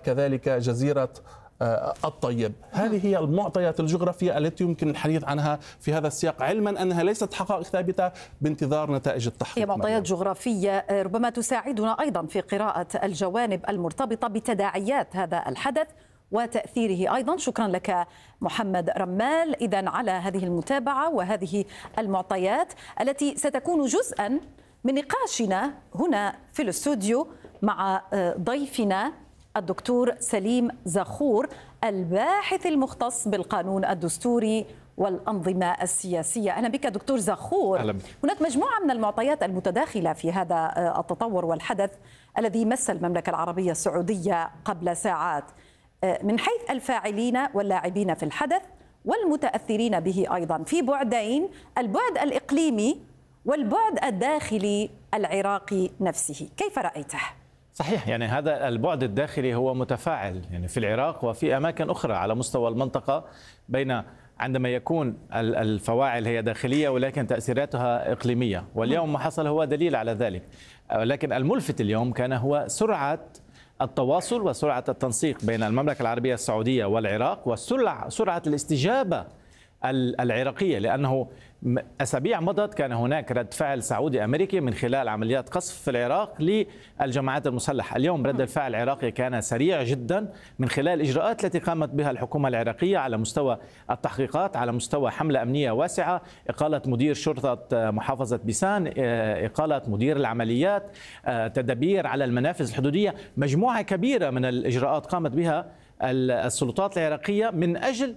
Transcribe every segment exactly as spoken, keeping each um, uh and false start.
وكذلك جزيرة الطيب. هذه هي المعطيات الجغرافية التي يمكن الحديث عنها في هذا السياق، علما أنها ليست حقائق ثابتة بانتظار نتائج التحقيق. هي معطيات جغرافية ربما تساعدنا أيضا في قراءة الجوانب المرتبطة بتداعيات هذا الحدث وتأثيره أيضا. شكرا لك محمد رمال إذن على هذه المتابعة وهذه المعطيات التي ستكون جزءا من نقاشنا هنا في الاستوديو مع ضيفنا الدكتور سليم زخور الباحث المختص بالقانون الدستوري والأنظمة السياسية. أهلا بك دكتور زخور. أهلا بك. هناك مجموعة من المعطيات المتداخلة في هذا التطور والحدث الذي مس المملكة العربية السعودية قبل ساعات من حيث الفاعلين واللاعبين في الحدث والمتأثرين به أيضا في بعدين، البعد الإقليمي والبعد الداخلي العراقي نفسه. كيف رأيته؟ صحيح، يعني هذا البعد الداخلي هو متفاعل يعني في العراق وفي أماكن أخرى على مستوى المنطقة، بين عندما يكون الفواعل هي داخلية ولكن تأثيراتها إقليمية، واليوم ما حصل هو دليل على ذلك. لكن الملفت اليوم كان هو سرعة التواصل وسرعة التنسيق بين المملكة العربية السعودية والعراق وسرعة سرعة الاستجابة العراقية، لأنه أسابيع مضت كان هناك رد فعل سعودي أمريكي من خلال عمليات قصف في العراق للجماعات المسلحة. اليوم رد الفعل العراقي كان سريع جدا من خلال الإجراءات التي قامت بها الحكومة العراقية على مستوى التحقيقات، على مستوى حملة أمنية واسعة، إقالة مدير شرطة محافظة بيسان، إقالة مدير العمليات، تدابير على المنافذ الحدودية، مجموعة كبيرة من الإجراءات قامت بها السلطات العراقية من أجل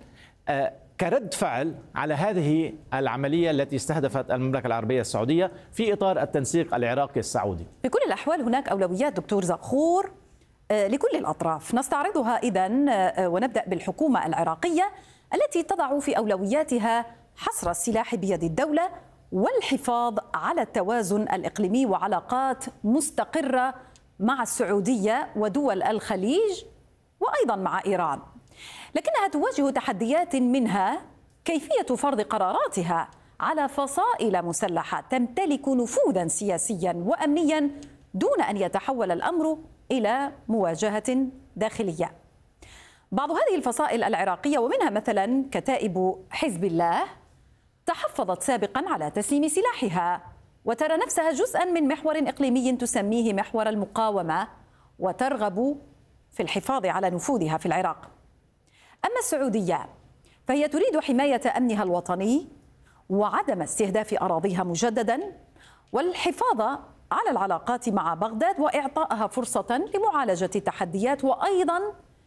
كرد فعل على هذه العملية التي استهدفت المملكة العربية السعودية في إطار التنسيق العراقي السعودي. بكل الأحوال هناك أولويات دكتور زخور لكل الأطراف، نستعرضها إذن ونبدأ بالحكومة العراقية التي تضع في أولوياتها حصر السلاح بيد الدولة والحفاظ على التوازن الإقليمي وعلاقات مستقرة مع السعودية ودول الخليج وأيضا مع إيران، لكنها تواجه تحديات منها كيفية فرض قراراتها على فصائل مسلحة تمتلك نفوذا سياسيا وأمنيا دون أن يتحول الأمر إلى مواجهة داخلية. بعض هذه الفصائل العراقية ومنها مثلا كتائب حزب الله تحفظت سابقا على تسليم سلاحها وترى نفسها جزءا من محور إقليمي تسميه محور المقاومة وترغب في الحفاظ على نفوذها في العراق. أما السعودية فهي تريد حماية أمنها الوطني وعدم استهداف أراضيها مجددا والحفاظ على العلاقات مع بغداد وإعطائها فرصة لمعالجة التحديات وأيضا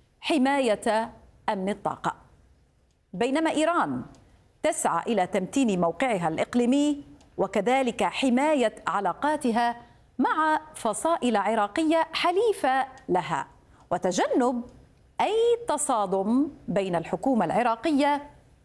حماية أمن الطاقة، بينما إيران تسعى إلى تمتين موقعها الإقليمي وكذلك حماية علاقاتها مع فصائل عراقية حليفة لها وتجنب أي تصادم بين الحكومة العراقية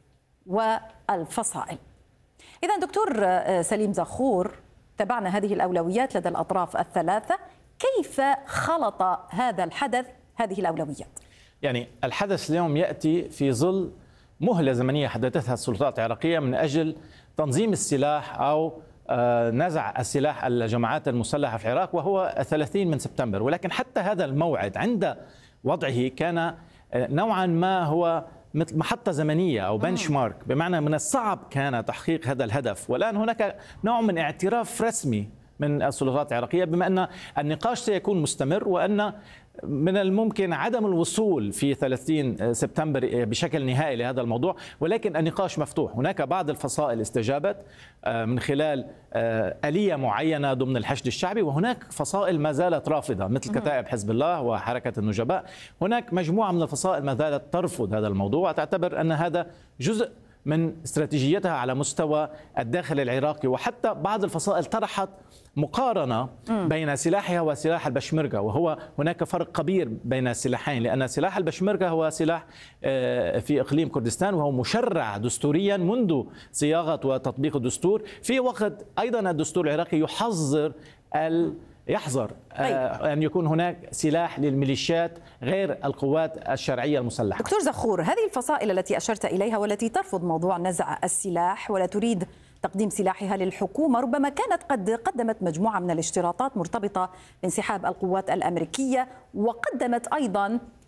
والفصائل. إذا دكتور سليم زخور، تابعنا هذه الأولويات لدى الأطراف الثلاثة، كيف خلط هذا الحدث هذه الأولويات؟ يعني الحدث اليوم يأتي في ظل مهلة زمنية حددتها السلطات العراقية من أجل تنظيم السلاح أو نزع السلاح الجماعات المسلحة في العراق، وهو ثلاثين من سبتمبر، ولكن حتى هذا الموعد عند وضعه كان نوعا ما هو مثل محطة زمنية أو بنش مارك، بمعنى من الصعب كان تحقيق هذا الهدف. والآن هناك نوع من اعتراف رسمي من السلطات العراقية بما أن النقاش سيكون مستمر وأن من الممكن عدم الوصول في ثلاثين سبتمبر بشكل نهائي لهذا الموضوع، ولكن النقاش مفتوح. هناك بعض الفصائل استجابت من خلال آلية معينة ضمن الحشد الشعبي، وهناك فصائل ما زالت رافضة مثل كتائب حزب الله وحركة النجباء. هناك مجموعة من الفصائل ما زالت ترفض هذا الموضوع وتعتبر أن هذا جزء من استراتيجيتها على مستوى الداخل العراقي، وحتى بعض الفصائل طرحت مقارنة بين سلاحها وسلاح البشمركة، وهو هناك فرق كبير بين السلاحين، لأن سلاح البشمركة هو سلاح في إقليم كردستان وهو مشرع دستوريا منذ صياغة وتطبيق الدستور، في وقت أيضا الدستور العراقي يحظر ال يحظر أن يكون هناك سلاح للميليشيات غير القوات الشرعية المسلحة. دكتور زخور، هذه الفصائل التي أشرت إليها والتي ترفض موضوع نزع السلاح ولا تريد تقديم سلاحها للحكومة ربما كانت قد قدمت مجموعة من الاشتراطات مرتبطة بانسحاب القوات الأمريكية، وقدمت أيضا